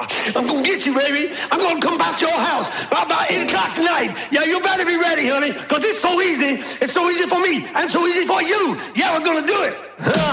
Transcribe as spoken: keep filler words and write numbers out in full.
I'm gonna get you, baby. I'm gonna come past your house about, about eight o'clock tonight. Yeah, you better be ready, honey, because it's so easy. It's so easy for me and so easy for you. Yeah, we're gonna do it.